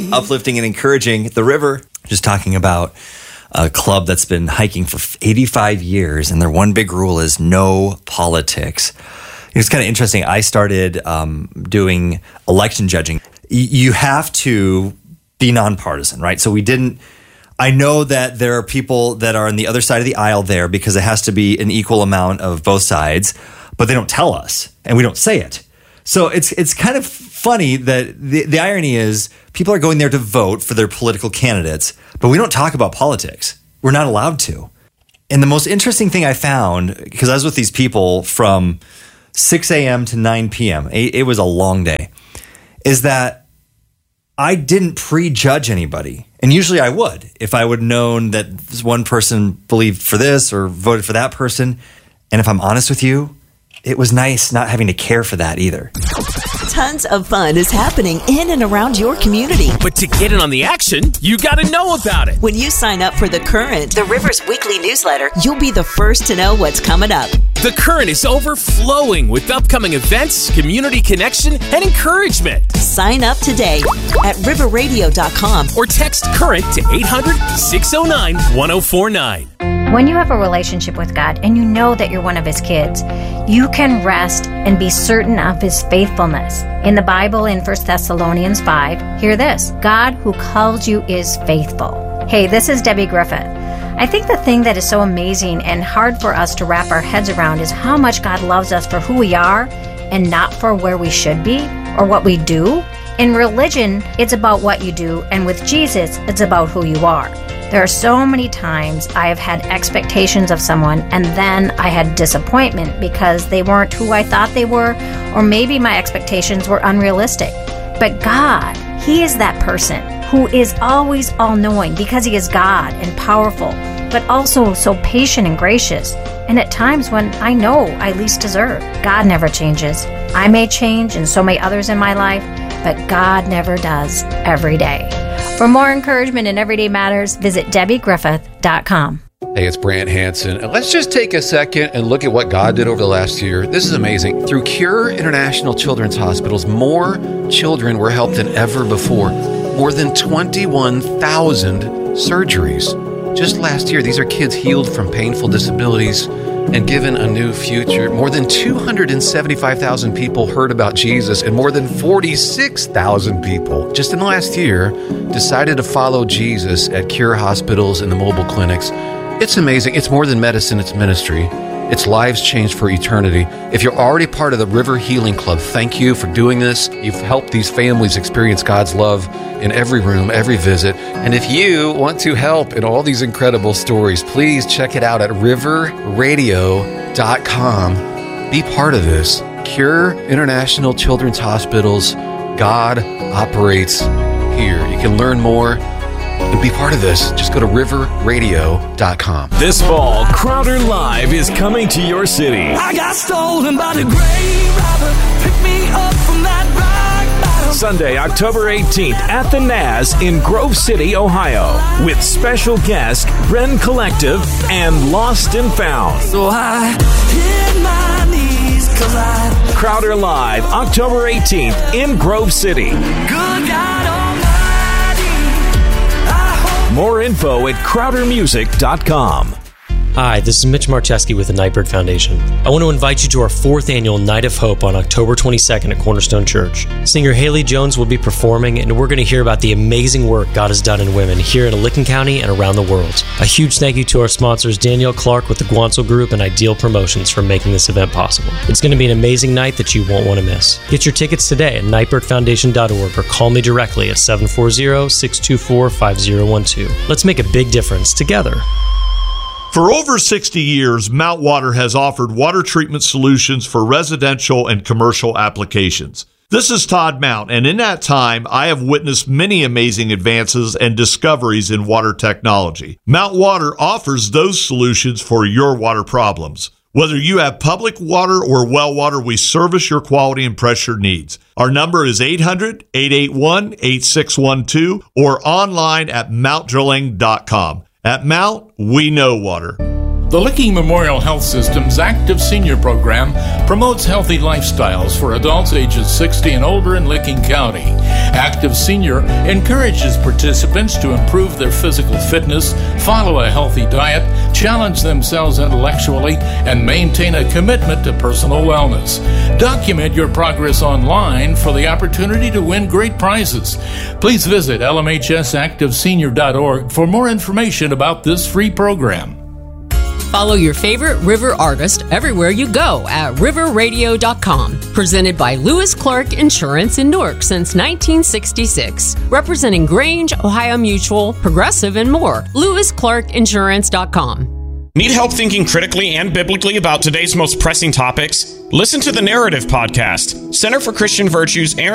uplifting and encouraging. The River, just talking about a club that's been hiking for 85 years, and their one big rule is no politics. It's kind of interesting. I started doing election judging. You have to be nonpartisan, right? So I know that there are people that are on the other side of the aisle there because it has to be an equal amount of both sides, but they don't tell us and we don't say it. So it's kind of funny that the irony is people are going there to vote for their political candidates, but we don't talk about politics. We're not allowed to. And the most interesting thing I found, because I was with these people from 6 a.m. to 9 p.m., it was a long day, is that I didn't prejudge anybody. And usually I would, if I would have known that one person believed for this or voted for that person. And if I'm honest with you, it was nice not having to care for that either. Tons of fun is happening in and around your community. But to get in on the action, you got to know about it. When you sign up for The Current, the River's weekly newsletter, you'll be the first to know what's coming up. The Current is overflowing with upcoming events, community connection, and encouragement. Sign up today at riverradio.com or text CURRENT to 800-609-1049. When you have a relationship with God and you know that you're one of His kids, you can rest and be certain of His faithfulness. In the Bible, in 1 Thessalonians 5, hear this: God who calls you is faithful. Hey, this is Debbie Griffith. I think the thing that is so amazing and hard for us to wrap our heads around is how much God loves us for who we are and not for where we should be or what we do. In religion, it's about what you do, and with Jesus, it's about who you are. There are so many times I have had expectations of someone and then I had disappointment because they weren't who I thought they were, or maybe my expectations were unrealistic. But God, He is that person who is always all-knowing because He is God and powerful, but also so patient and gracious. And at times when I know I least deserve, God never changes. I may change and so may others in my life, but God never does every day. For more encouragement in Everyday Matters, visit DebbieGriffith.com. Hey, it's Brant Hansen. And let's just take a second and look at what God did over the last year. This is amazing. Through Cure International Children's Hospitals, more children were helped than ever before. More than 21,000 surgeries. Just last year, these are kids healed from painful disabilities and given a new future. More than 275,000 people heard about Jesus, and more than 46,000 people just in the last year decided to follow Jesus at Cure hospitals and the mobile clinics. It's amazing. It's more than medicine, it's ministry. It's lives changed for eternity. If you're already part of the River Healing Club, thank you for doing this. You've helped these families experience God's love in every room, every visit. And if you want to help in all these incredible stories, please check it out at riverradio.com. Be part of this. Cure International Children's Hospitals. God operates here. You can learn more and be part of this. Just go to riverradio.com. This fall, Crowder Live is coming to your city. I got stolen by the grave robber. Pick me up from that rock bottom. Sunday, October 18th at the Naz in Grove City, Ohio, with special guest Bren Collective and Lost and Found. So I hit my knees 'cause Crowder Live, October 18th in Grove City. Good God Almighty. More info at crowdermusic.com. Hi, this is Mitch Marcheski with the Nightbird Foundation. I want to invite you to our 4th annual Night of Hope on October 22nd at Cornerstone Church. Singer Haley Jones will be performing, and we're going to hear about the amazing work God has done in women here in Licking County and around the world. A huge thank you to our sponsors, Danielle Clark with the Guansel Group and Ideal Promotions, for making this event possible. It's going to be an amazing night that you won't want to miss. Get your tickets today at nightbirdfoundation.org or call me directly at 740-624-5012. Let's make a big difference together. For over 60 years, Mount Water has offered water treatment solutions for residential and commercial applications. This is Todd Mount, and in that time, I have witnessed many amazing advances and discoveries in water technology. Mount Water offers those solutions for your water problems. Whether you have public water or well water, we service your quality and pressure needs. Our number is 800-881-8612 or online at mountdrilling.com. At Mount, we know water. The Licking Memorial Health System's Active Senior Program promotes healthy lifestyles for adults ages 60 and older in Licking County. Active Senior encourages participants to improve their physical fitness, follow a healthy diet, challenge themselves intellectually, and maintain a commitment to personal wellness. Document your progress online for the opportunity to win great prizes. Please visit lmhsactivesenior.org for more information about this free program. Follow your favorite River artist everywhere you go at riverradio.com. Presented by Lewis Clark Insurance in Newark since 1966. Representing Grange, Ohio Mutual, Progressive, and more. LewisClarkInsurance.com. Need help thinking critically and biblically about today's most pressing topics? Listen to the Narrative Podcast. Center for Christian Virtues Aaron